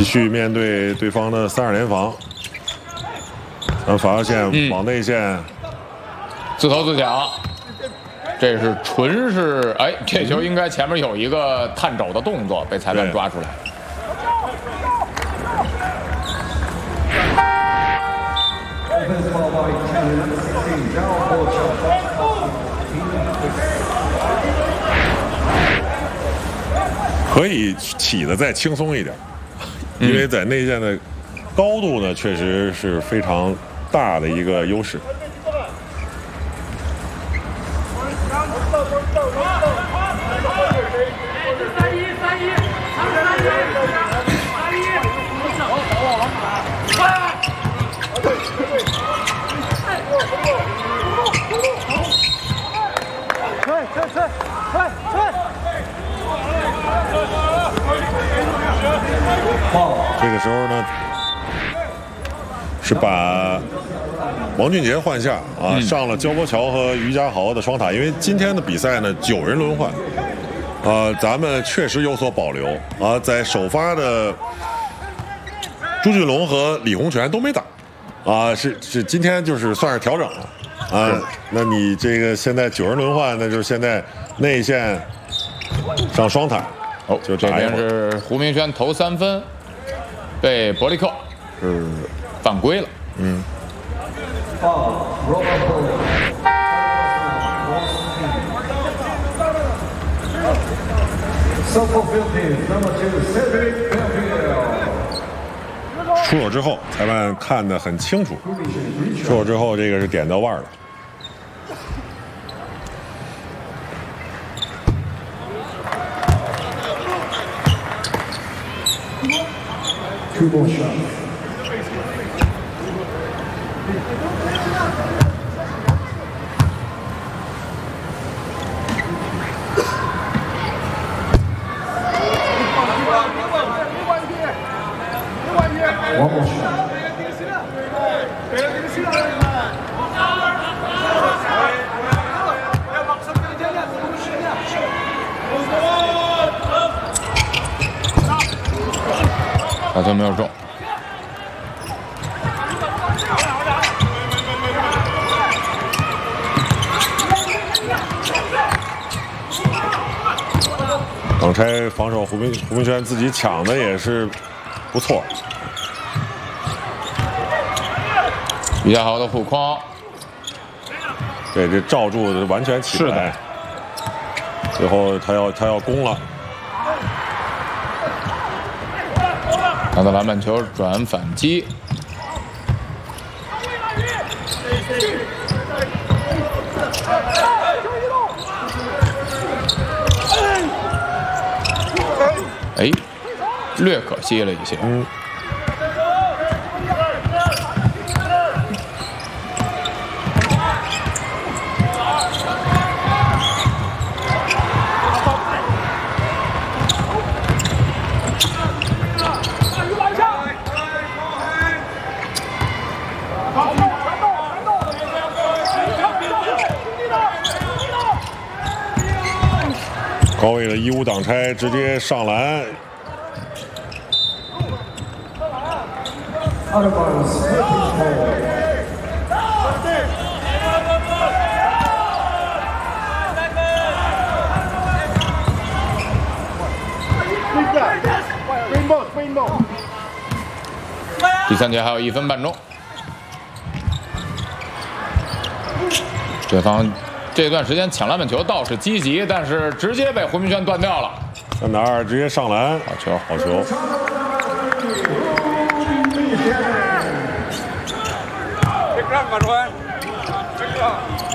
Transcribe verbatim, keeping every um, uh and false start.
继续面对对方的三二联防，让罚球线往内线、嗯， 自投自抢。这是纯是哎，这球应该前面有一个探肘的动作，被裁判抓出来。 可以起的再轻松一点，因为在内线的高度呢，确实是非常大的一个优势。这个时候呢，是把王俊杰换下啊，嗯、上了焦波乔和于家豪的双塔。因为今天的比赛呢，九人轮换，啊，咱们确实有所保留啊，在首发的朱俊龙和李洪权都没打，啊，是是今天就是算是调整了啊。那你这个现在九人轮换，那就是现在内线上双塔。 哦，就这边是胡明轩投三分，被伯利克是犯规了。嗯。 出手之后，裁判看得很清楚。出手之后，这个是点到腕了。 Two more shots. One more shot. 打球没有中。 挡拆防守，胡明胡明轩自己抢的也是不错。 于家豪的护框， 对，这罩住的完全起不来。最后他要他要攻了。 拿到篮板球转反击，哎，略可惜了一些。嗯。 高位的一五挡拆直接上篮。 第三节还有一分半钟，对方这段时间抢篮板球倒是积极，但是直接被胡明轩断掉了。 三打二，直接上篮，好球，好球。 这个马川，这个。